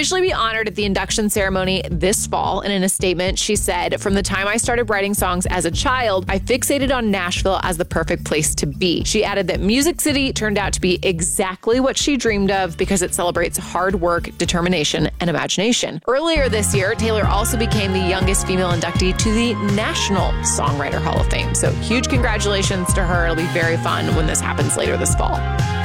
officially be honored at the induction ceremony this fall. And in a statement, she said, "From the time I started writing songs as a child, I fixated on Nashville as the perfect place to be." She added that Music City turned out to be exactly what she dreamed of because it celebrates hard work, determination, and imagination. Earlier this year, Taylor also became the youngest female inductee to the National Songwriter Hall of Fame. So huge congratulations to her. It'll be very fun when this happens later this fall.